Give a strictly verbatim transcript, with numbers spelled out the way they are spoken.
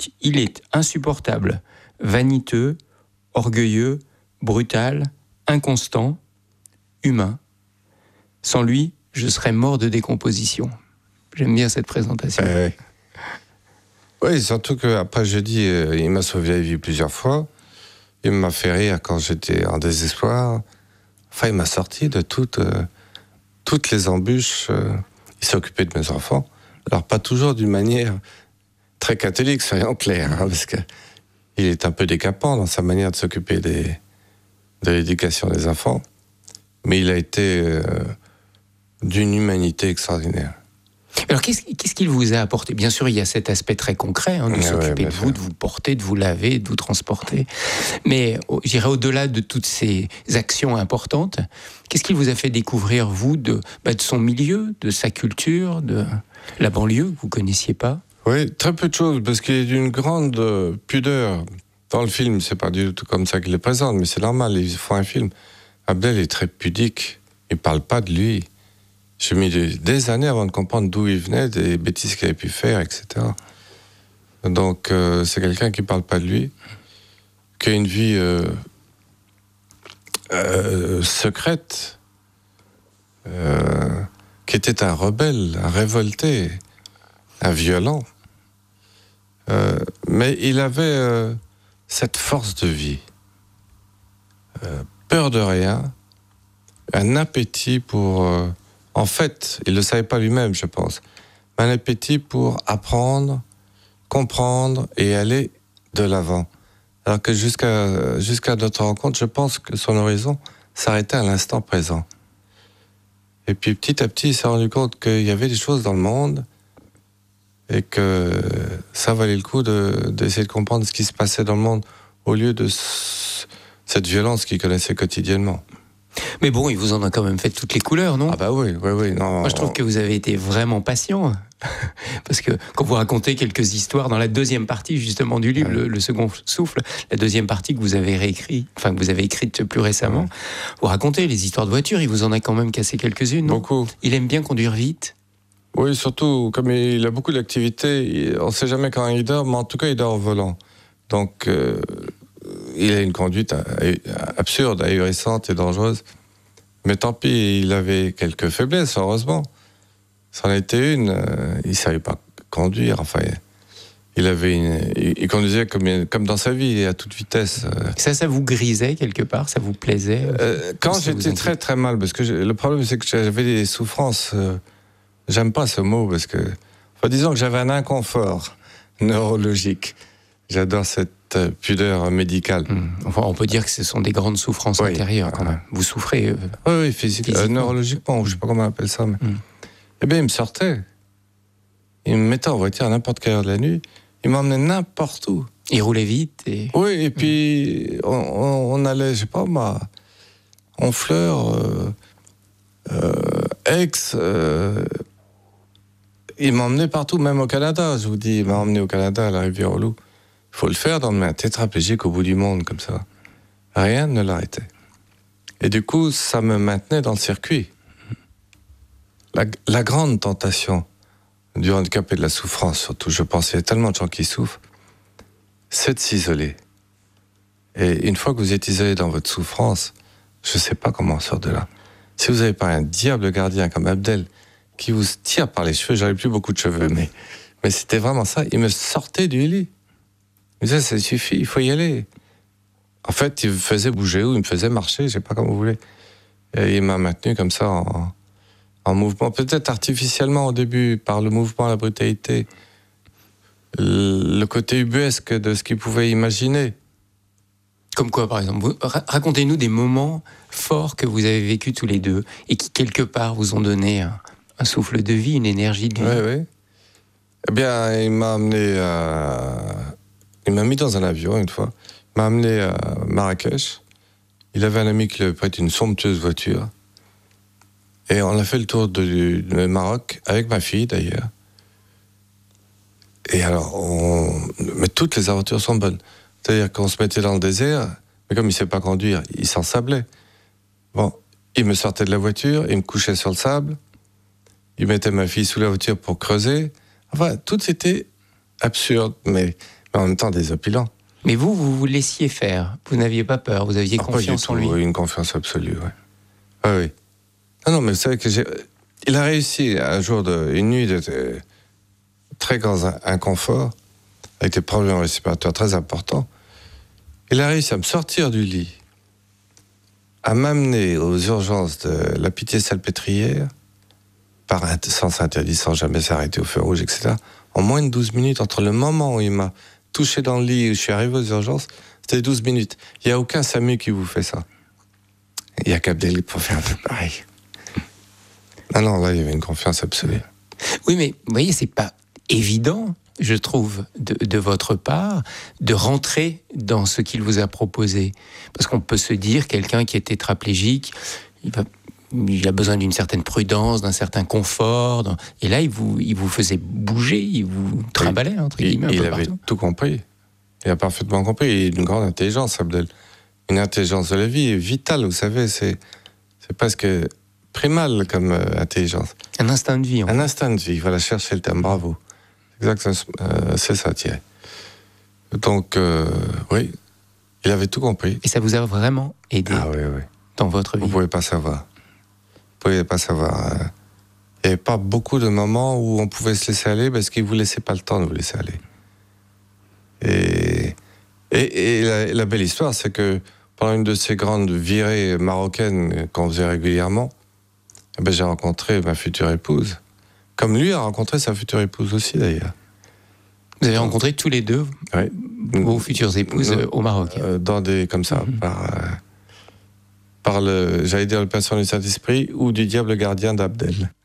il est insupportable, vaniteux, orgueilleux, brutal, inconstant, humain. Sans lui, je serais mort de décomposition. J'aime bien cette présentation. Euh, oui, surtout qu'après jeudi, euh, il m'a sauvé la vie plusieurs fois. Il m'a fait rire quand j'étais en désespoir. Enfin, il m'a sorti de toutes, euh, toutes les embûches. Euh, il s'est occupé de mes enfants. Alors, pas toujours d'une manière très catholique, soyons clairs, hein, parce qu'il est un peu décapant dans sa manière de s'occuper des, de l'éducation des enfants. Mais il a été euh, d'une humanité extraordinaire. Alors, qu'est-ce, qu'est-ce qu'il vous a apporté ? Bien sûr, il y a cet aspect très concret, hein, de ouais, s'occuper ouais, de sûr. vous, de vous porter, de vous laver, de vous transporter. Mais oh, j'irais au-delà de toutes ces actions importantes. Qu'est-ce qu'il vous a fait découvrir, vous, de, bah, de son milieu, de sa culture, de la banlieue que vous ne connaissiez pas ? Oui, très peu de choses, parce qu'il est d'une grande euh, pudeur. Dans le film, c'est pas du tout comme ça qu'il le présente, mais c'est normal, ils font un film. Abdel est très pudique, il parle pas de lui. J'ai mis des, des années avant de comprendre d'où il venait, des bêtises qu'il avait pu faire, et cetera. Donc, euh, c'est quelqu'un qui parle pas de lui, qui a une vie euh, euh, secrète, euh, qui était un rebelle, un révolté, un violent. Euh, mais il avait euh, cette force de vie, euh, peur de rien, un appétit pour... Euh, en fait, il ne le savait pas lui-même, je pense, mais un appétit pour apprendre, comprendre et aller de l'avant. Alors que jusqu'à, jusqu'à notre rencontre, je pense que son horizon s'arrêtait à l'instant présent. Et puis petit à petit, il s'est rendu compte qu'il y avait des choses dans le monde et que ça valait le coup de, d'essayer de comprendre ce qui se passait dans le monde au lieu de c- cette violence qu'il connaissait quotidiennement. Mais bon, il vous en a quand même fait toutes les couleurs, non ? Ah bah oui, oui, oui. Non, Moi, je trouve que vous avez été vraiment patient. Parce que quand vous racontez quelques histoires dans la deuxième partie, justement, du livre, ouais. le, le second souffle, la deuxième partie que vous avez réécrite, enfin, que vous avez écrite plus récemment, ouais. vous racontez les histoires de voitures, il vous en a quand même cassé quelques-unes, non ? Beaucoup. Il aime bien conduire vite ? Oui, surtout, comme il a beaucoup d'activités, on ne sait jamais quand il dort, mais en tout cas, il dort au volant. Donc, euh, il a une conduite absurde, ahurissante et dangereuse. Mais tant pis, il avait quelques faiblesses, heureusement. C'en était une, euh, il ne savait pas conduire, enfin, il, avait une, il, il conduisait comme, comme dans sa vie, à toute vitesse. Ça, ça vous grisait quelque part ? Ça vous plaisait ? euh, Quand j'étais très très mal, parce que je, le problème c'est que j'avais des souffrances, euh, j'aime pas ce mot, parce que, enfin, disons que j'avais un inconfort neurologique. J'adore cette pudeur médicale. Mmh. Enfin, on peut dire que ce sont des grandes souffrances oui. intérieures quand même. Vous souffrez euh, Oui, oui, physique, euh, neurologiquement, je ne sais pas comment on appelle ça. Mais... Mmh. Eh bien, il me sortait. Il me mettait en voiture à n'importe quelle heure de la nuit. Il m'emmenait n'importe où. Il roulait vite et... Oui, et puis mmh. on, on, on allait, je sais pas moi, Honfleur, euh, euh, Aix. Euh, il m'emmenait partout, même au Canada, je vous dis. Il m'a emmené au Canada, à la Rivière-aux-Loups. Il faut le faire d'emmener un tétraplégique au bout du monde, comme ça. Rien ne l'arrêtait. Et du coup, ça me maintenait dans le circuit. La, la grande tentation du handicap et de la souffrance, surtout, je pense, il y a tellement de gens qui souffrent, c'est de s'isoler. Et une fois que vous êtes isolé dans votre souffrance, je ne sais pas comment on sort de là. Si vous n'avez pas un diable gardien comme Abdel, qui vous tire par les cheveux, j'avais plus beaucoup de cheveux, mais, mais c'était vraiment ça, il me sortait du lit. Il me disait, ça suffit, il faut y aller. En fait, il me faisait bouger ou il me faisait marcher, je ne sais pas comment vous voulez. Et il m'a maintenu comme ça en, en mouvement, peut-être artificiellement au début, par le mouvement, la brutalité, le côté ubuesque de ce qu'il pouvait imaginer. Comme quoi, par exemple vous, racontez-nous des moments forts que vous avez vécus tous les deux et qui, quelque part, vous ont donné un, un souffle de vie, une énergie de vie. Oui, oui. Eh bien, il m'a amené à... Il m'a mis dans un avion une fois. Il m'a amené à Marrakech. Il avait un ami qui lui avait prêté une somptueuse voiture. Et on a fait le tour de, de Maroc, avec ma fille d'ailleurs. Et alors, on... mais toutes les aventures sont bonnes. C'est-à-dire qu'on se mettait dans le désert, mais comme il ne sait pas conduire, il s'en sablait. Bon, il me sortait de la voiture, il me couchait sur le sable, il mettait ma fille sous la voiture pour creuser. Enfin, tout était absurde, mais, Mais en même temps, désopilant. Mais vous, vous vous laissiez faire. Vous n'aviez pas peur. Vous aviez Ah, confiance pas en du tout, lui. Une confiance absolue, oui. Ah, oui. Non, non, mais c'est vrai que j'ai... Il a réussi un jour, de... une nuit de très grand inconfort, avec des problèmes respiratoires très importants. Il a réussi à me sortir du lit, à m'amener aux urgences de la Pitié-Salpêtrière, par un sens interdit, sans jamais s'arrêter au feu rouge, et cetera. En moins de douze minutes, entre le moment où il m'a touché dans le lit et où je suis arrivé aux urgences, c'était douze minutes. Il n'y a aucun SAMU qui vous fait ça. Il y a qu'Abdel pour faire un peu pareil. Ah non, là, il y avait une confiance absolue. Oui, mais vous voyez, c'est pas évident, je trouve, de, de votre part, de rentrer dans ce qu'il vous a proposé. Parce qu'on peut se dire, quelqu'un qui est tétraplégique, il, va, il a besoin d'une certaine prudence, d'un certain confort. Dans, et là, il vous, il vous faisait bouger, il vous trimballait, entre guillemets, un il, peu il avait partout. tout compris. Il a parfaitement compris. Il a une grande intelligence, Abdel. Une intelligence de la vie vitale, vous savez, c'est, c'est presque primal comme euh, intelligence. Un instinct de vie. En Un fait. instinct de vie, voilà, chercher le terme, bravo. Exactement, euh, c'est ça, Thierry. Donc, euh, oui, il avait tout compris. Et ça vous a vraiment aidé Ah oui, oui. dans votre vie. Vous ne pouvez pas savoir. Vous ne pouvez pas savoir. euh. Il n'y avait pas beaucoup de moments où on pouvait se laisser aller parce qu'il ne vous laissait pas le temps de vous laisser aller. Et, et, et la, la belle histoire, c'est que pendant une de ces grandes virées marocaines qu'on faisait régulièrement, eh ben, j'ai rencontré ma future épouse. Comme lui a rencontré sa future épouse aussi, d'ailleurs. Vous avez rencontré tous les deux Oui. vos futures épouses Nous, euh, au Maroc. Euh, dans des... comme ça, mm-hmm. par, euh, par le... j'allais dire le patient du Saint-Esprit ou du diable gardien d'Abdel.